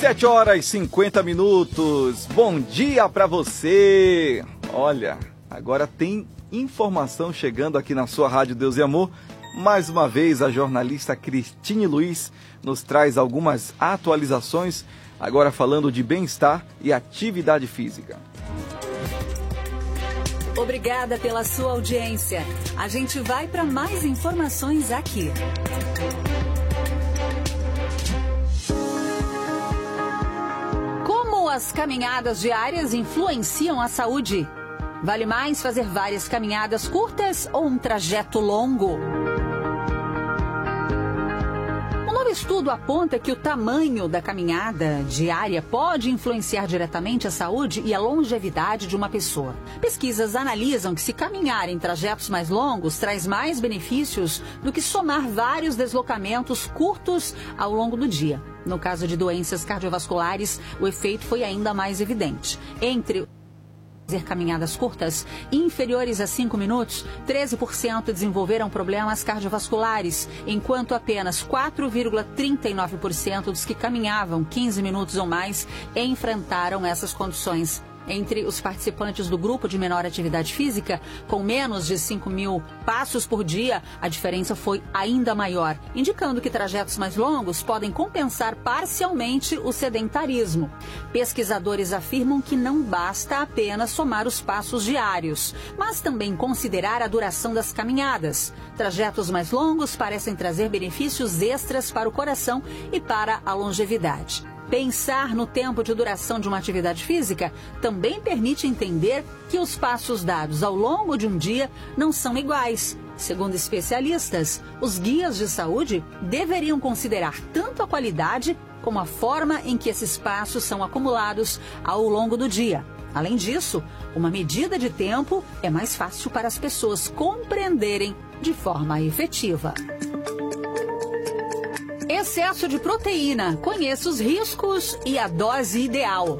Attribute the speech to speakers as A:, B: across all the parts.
A: 7h50. Bom dia para você. Olha, agora tem informação chegando aqui na sua Rádio Deus e Amor. Mais uma vez, a jornalista Cristine Luiz nos traz algumas atualizações, agora falando de bem-estar e atividade física.
B: Obrigada pela sua audiência. A gente vai para mais informações aqui. Como as caminhadas diárias influenciam a saúde? Vale mais fazer várias caminhadas curtas ou um trajeto longo? Um novo estudo aponta que o tamanho da caminhada diária pode influenciar diretamente a saúde e a longevidade de uma pessoa. Pesquisas analisam que se caminhar em trajetos mais longos traz mais benefícios do que somar vários deslocamentos curtos ao longo do dia. No caso de doenças cardiovasculares, o efeito foi ainda mais evidente. Entre fazer caminhadas curtas, inferiores a 5 minutos, 13% desenvolveram problemas cardiovasculares, enquanto apenas 4,39% dos que caminhavam 15 minutos ou mais enfrentaram essas condições. Entre os participantes do grupo de menor atividade física, com menos de 5.000 passos por dia, a diferença foi ainda maior, indicando que trajetos mais longos podem compensar parcialmente o sedentarismo. Pesquisadores afirmam que não basta apenas somar os passos diários, mas também considerar a duração das caminhadas. Trajetos mais longos parecem trazer benefícios extras para o coração e para a longevidade. Pensar no tempo de duração de uma atividade física também permite entender que os passos dados ao longo de um dia não são iguais. Segundo especialistas, os guias de saúde deveriam considerar tanto a qualidade como a forma em que esses passos são acumulados ao longo do dia. Além disso, uma medida de tempo é mais fácil para as pessoas compreenderem de forma efetiva. Excesso de proteína. Conheça os riscos e a dose ideal.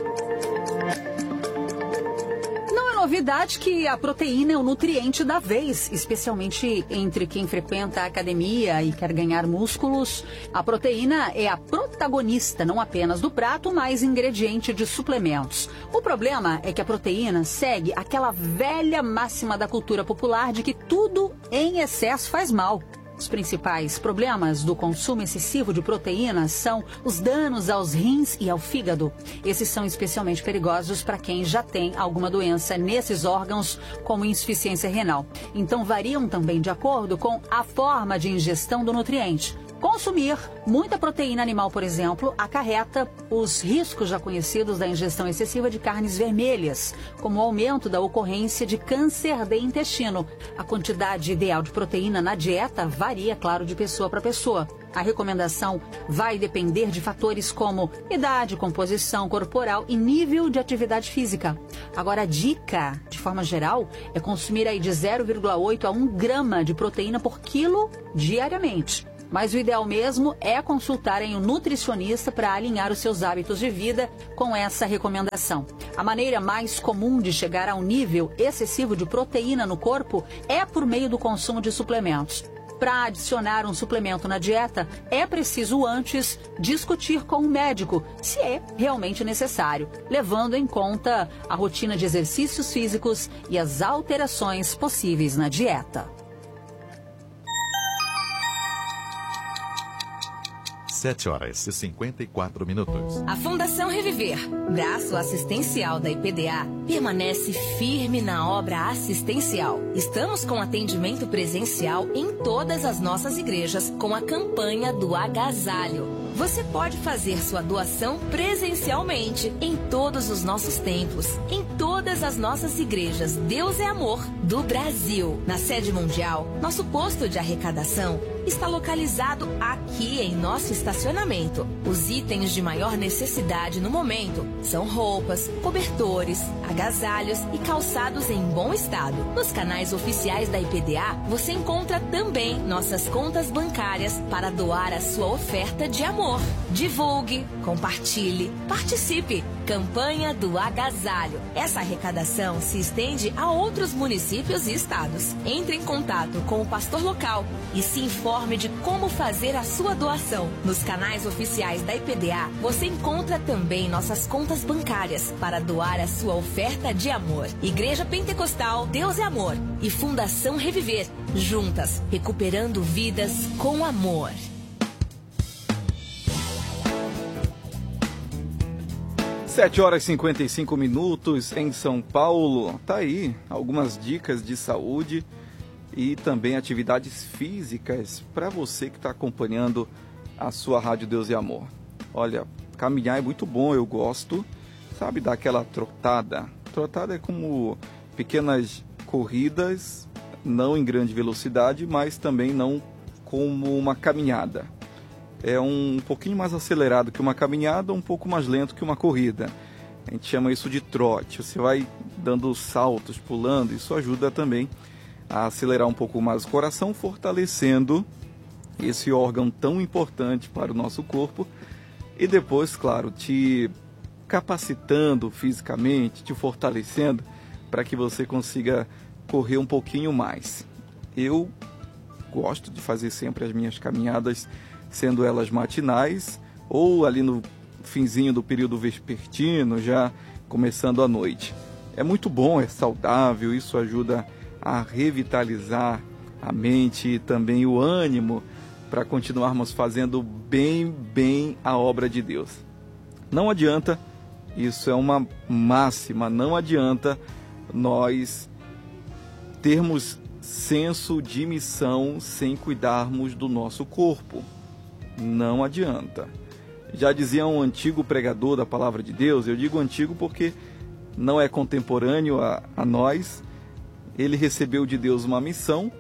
B: Não é novidade que a proteína é o nutriente da vez, especialmente entre quem frequenta a academia e quer ganhar músculos. A proteína é a protagonista, não apenas do prato, mas ingrediente de suplementos. O problema é que a proteína segue aquela velha máxima da cultura popular de que tudo em excesso faz mal. Os principais problemas do consumo excessivo de proteínas são os danos aos rins e ao fígado. Esses são especialmente perigosos para quem já tem alguma doença nesses órgãos, como insuficiência renal. Então variam também de acordo com a forma de ingestão do nutriente. Consumir muita proteína animal, por exemplo, acarreta os riscos já conhecidos da ingestão excessiva de carnes vermelhas, como o aumento da ocorrência de câncer de intestino. A quantidade ideal de proteína na dieta varia, claro, de pessoa para pessoa. A recomendação vai depender de fatores como idade, composição corporal e nível de atividade física. Agora, a dica, de forma geral, é consumir aí de 0,8 a 1 grama de proteína por quilo diariamente. Mas o ideal mesmo é consultar um nutricionista para alinhar os seus hábitos de vida com essa recomendação. A maneira mais comum de chegar a um nível excessivo de proteína no corpo é por meio do consumo de suplementos. Para adicionar um suplemento na dieta, é preciso antes discutir com o médico se é realmente necessário, levando em conta a rotina de exercícios físicos e as alterações possíveis na dieta.
C: 7h54.
D: A Fundação Reviver, braço assistencial da IPDA, permanece firme na obra assistencial. Estamos com atendimento presencial em todas as nossas igrejas com a campanha do agasalho. Você pode fazer sua doação presencialmente em todos os nossos templos, em todas as nossas igrejas Deus é Amor do Brasil. Na sede mundial, nosso posto de arrecadação está localizado aqui em nosso estacionamento. Os itens de maior necessidade no momento são roupas, cobertores, agasalhos e calçados em bom estado. Nos canais oficiais da IPDA, você encontra também nossas contas bancárias para doar a sua oferta de amor. Divulgue, compartilhe, participe. Campanha do Agasalho. Essa arrecadação se estende a outros municípios e estados. Entre em contato com o pastor local e se informe informe de como fazer a sua doação. Nos canais oficiais da IPDA, você encontra também nossas contas bancárias para doar a sua oferta de amor. Igreja Pentecostal Deus é Amor e Fundação Reviver, juntas, recuperando vidas com amor.
A: 7h55 em São Paulo. Tá aí algumas dicas de saúde e também atividades físicas para você que está acompanhando a sua Rádio Deus e Amor. Olha, caminhar é muito bom, eu gosto, sabe, daquela trotada. Trotada é como pequenas corridas, não em grande velocidade, mas também não como uma caminhada. É um pouquinho mais acelerado que uma caminhada, um pouco mais lento que uma corrida. A gente chama isso de trote. Você vai dando saltos, pulando, isso ajuda também a acelerar um pouco mais o coração, fortalecendo esse órgão tão importante para o nosso corpo. E depois, claro, te capacitando fisicamente, te fortalecendo para que você consiga correr um pouquinho mais. Eu gosto de fazer sempre as minhas caminhadas, sendo elas matinais ou ali no finzinho do período vespertino, já começando a noite. É muito bom, é saudável, isso ajuda a revitalizar a mente e também o ânimo para continuarmos fazendo bem a obra de Deus. Não adianta, isso é uma máxima, não adianta nós termos senso de missão sem cuidarmos do nosso corpo. Não adianta. Já dizia um antigo pregador da palavra de Deus, eu digo antigo porque não é contemporâneo a nós. Ele recebeu de Deus uma missão,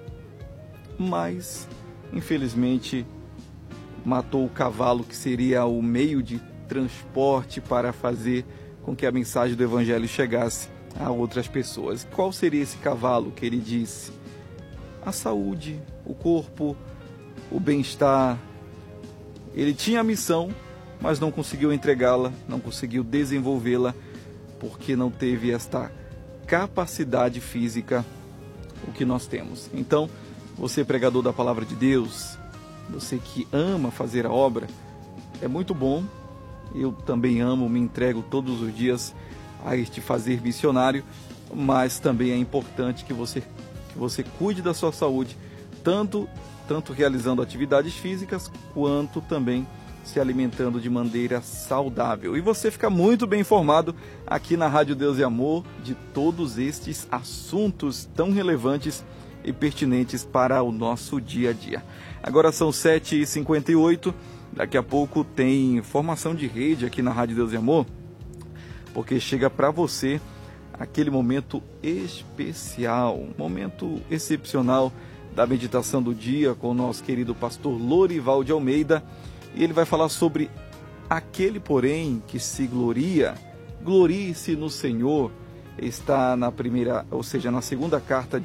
A: mas infelizmente matou o cavalo que seria o meio de transporte para fazer com que a mensagem do evangelho chegasse a outras pessoas. Qual seria esse cavalo que ele disse? A saúde, o corpo, o bem-estar. Ele tinha a missão, mas não conseguiu entregá-la, não conseguiu desenvolvê-la, porque não teve esta capacidade física, o que nós temos. Então, você pregador da palavra de Deus, você que ama fazer a obra, é muito bom. Eu também amo, me entrego todos os dias a este fazer missionário, mas também é importante que você cuide da sua saúde, tanto realizando atividades físicas, quanto também se alimentando de maneira saudável. E você fica muito bem informado aqui na Rádio Deus e Amor de todos estes assuntos tão relevantes e pertinentes para o nosso dia a dia. Agora são 7h58, daqui a pouco tem formação de rede aqui na Rádio Deus e Amor, porque chega para você aquele momento especial, um momento excepcional da meditação do dia com o nosso querido pastor Lorival de Almeida, e ele vai falar sobre aquele, porém, que se gloria, glorie-se no Senhor. Está na primeira, ou seja, na segunda carta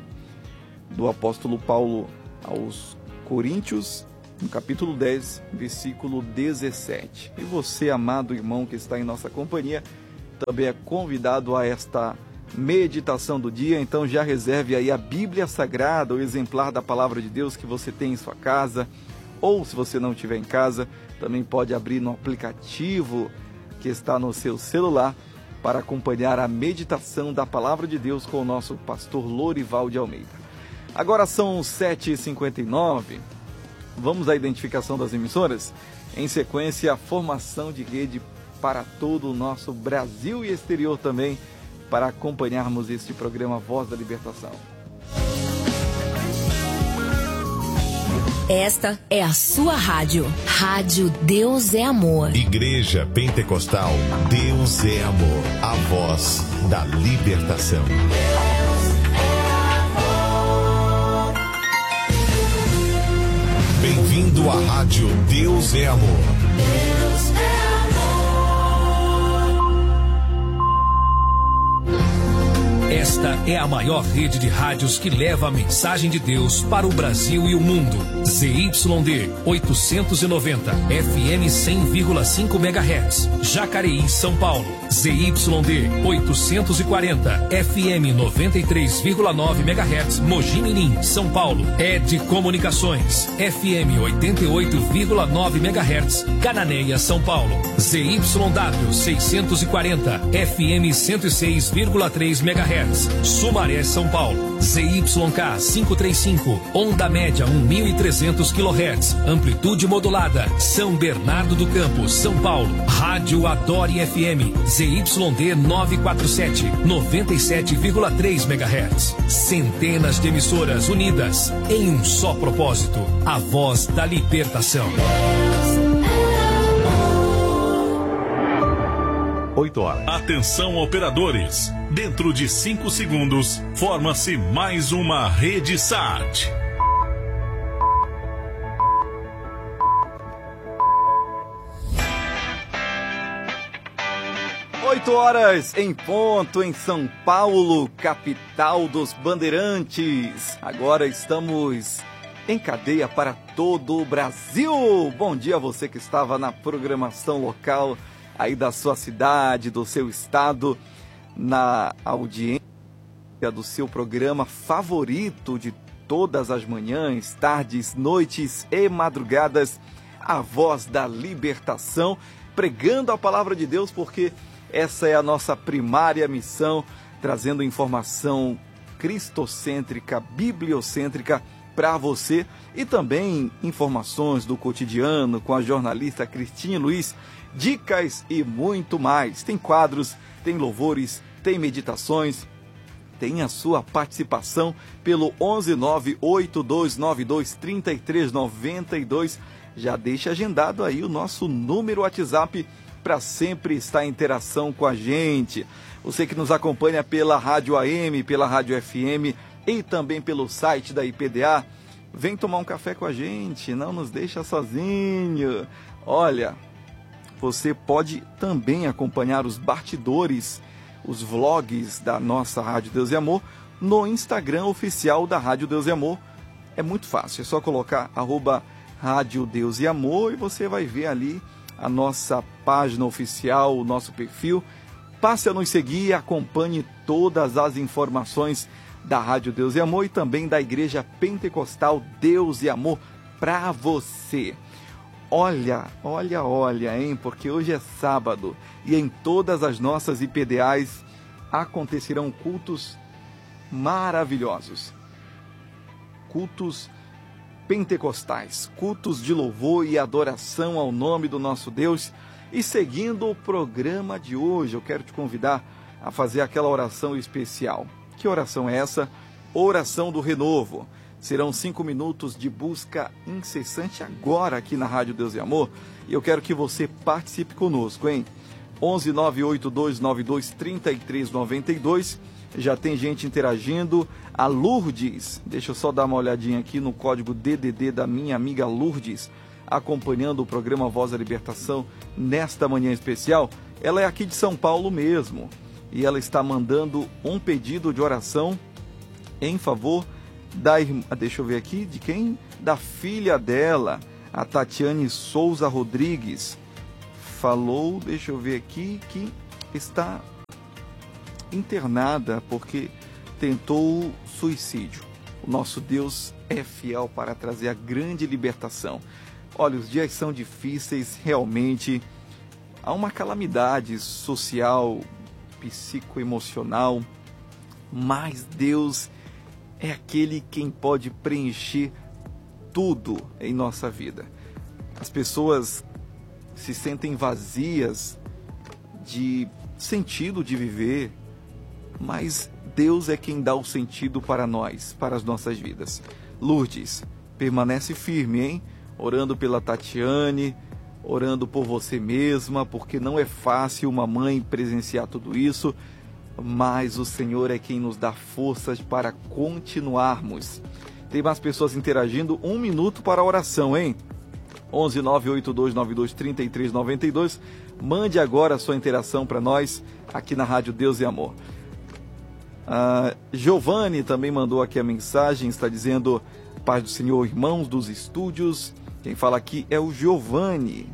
A: do apóstolo Paulo aos Coríntios, no capítulo 10, versículo 17. E você, amado irmão que está em nossa companhia, também é convidado a esta meditação do dia. Então já reserve aí a Bíblia Sagrada, o exemplar da Palavra de Deus que você tem em sua casa, ou se você não estiver em casa, também pode abrir no aplicativo que está no seu celular para acompanhar a meditação da Palavra de Deus com o nosso pastor Lorival de Almeida. Agora são 7h59, vamos à identificação das emissoras. Em sequência, a formação de rede para todo o nosso Brasil e exterior também, para acompanharmos este programa Voz da Libertação.
D: Esta é a sua rádio. Rádio Deus é Amor.
C: Igreja Pentecostal Deus é Amor. A voz da libertação. Bem-vindo à Rádio Deus é Amor. Deus é
E: amor. Esta é a maior rede de rádios que leva a mensagem de Deus para o Brasil e o mundo. ZYD 890, FM 100,5 MHz, Jacareí, São Paulo. ZYD 840, FM 93,9 MHz, Mogi Mirim, São Paulo. ED Comunicações, FM 88,9 MHz, Cananéia, São Paulo. ZYW 640, FM 106,3 MHz, Sumaré, São Paulo. ZYK 535, onda média 1.300 kHz, amplitude modulada, São Bernardo do Campo, São Paulo. Rádio Adore FM, ZYD 947, 97,3 MHz. Centenas de emissoras unidas em um só propósito, a voz da libertação.
C: 8 horas.
F: Atenção, operadores. Dentro de 5 segundos, forma-se mais uma rede SAT.
A: Oito horas em ponto em São Paulo, capital dos Bandeirantes. Agora estamos em cadeia para todo o Brasil. Bom dia a você que estava na programação local aí da sua cidade, do seu estado, na audiência do seu programa favorito de todas as manhãs, tardes, noites e madrugadas, a voz da libertação, pregando a palavra de Deus, porque essa é a nossa primária missão, trazendo informação cristocêntrica, bibliocêntrica para você e também informações do cotidiano com a jornalista Cristina Luiz, dicas e muito mais. Tem quadros, tem louvores, tem meditações, tem a sua participação pelo 11982923392. Já deixa agendado aí o nosso número WhatsApp para sempre estar em interação com a gente. Você que nos acompanha pela Rádio AM, pela Rádio FM e também pelo site da IPDA, vem tomar um café com a gente, não nos deixa sozinho. Olha, você pode também acompanhar os bastidores, os vlogs da nossa Rádio Deus e Amor no Instagram oficial da Rádio Deus e Amor. É muito fácil, é só colocar @Rádio Deus e Amor e você vai ver ali a nossa página oficial, o nosso perfil. Passe a nos seguir e acompanhe todas as informações da Rádio Deus e Amor e também da Igreja Pentecostal Deus e Amor para você. Olha, hein? Porque hoje é sábado e em todas as nossas IPDAs acontecerão cultos maravilhosos. Cultos pentecostais, cultos de louvor e adoração ao nome do nosso Deus. E seguindo o programa de hoje, eu quero te convidar a fazer aquela oração especial. Que oração é essa? Oração do renovo. Serão 5 minutos de busca incessante agora aqui na Rádio Deus e Amor. E eu quero que você participe conosco, hein? 11982923392. Já tem gente interagindo. A Lourdes, deixa eu só dar uma olhadinha aqui no código DDD da minha amiga Lourdes, acompanhando o programa Voz da Libertação nesta manhã especial. Ela é aqui de São Paulo mesmo. E ela está mandando um pedido de oração em favor da irmã, deixa eu ver aqui, de quem? Da filha dela, a Tatiane Souza Rodrigues. Falou, deixa eu ver aqui, que está internada porque tentou suicídio. O nosso Deus é fiel para trazer a grande libertação. Olha, os dias são difíceis, realmente. Há uma calamidade social, psicoemocional, mas Deus é aquele quem pode preencher tudo em nossa vida. As pessoas se sentem vazias de sentido de viver, mas Deus é quem dá o sentido para nós, para as nossas vidas. Lourdes, permanece firme, hein? Orando pela Tatiane, orando por você mesma, porque não é fácil uma mãe presenciar tudo isso, mas o Senhor é quem nos dá forças para continuarmos. Tem mais pessoas interagindo. 1 minuto para a oração, hein? 11982923392. Mande agora a sua interação para nós aqui na Rádio Deus e Amor. A Giovanni também mandou aqui a mensagem, está dizendo: paz do Senhor, irmãos dos estúdios. Quem fala aqui é o Giovanni.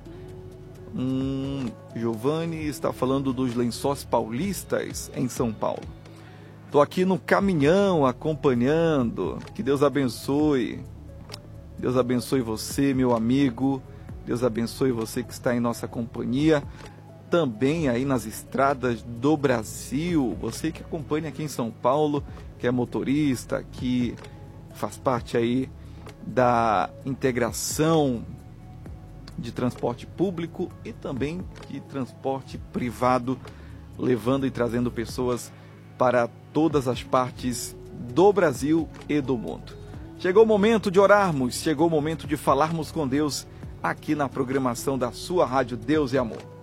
A: Giovanni está falando dos Lençóis Paulistas, em São Paulo. Estou aqui no caminhão acompanhando. Que Deus abençoe. Deus abençoe você, meu amigo. Deus abençoe você que está em nossa companhia. Também aí nas estradas do Brasil. Você que acompanha aqui em São Paulo, que é motorista, que faz parte aí da integração de transporte público e também de transporte privado, levando e trazendo pessoas para todas as partes do Brasil e do mundo. Chegou o momento de orarmos, chegou o momento de falarmos com Deus aqui na programação da sua Rádio Deus e Amor.